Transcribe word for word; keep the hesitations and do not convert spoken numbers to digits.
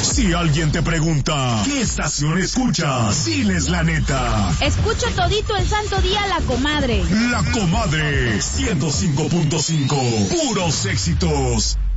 Si alguien te pregunta, ¿qué estación escuchas? Diles la neta. Escucho todito el santo día La Comadre. La Comadre, ciento cinco punto cinco, puros éxitos.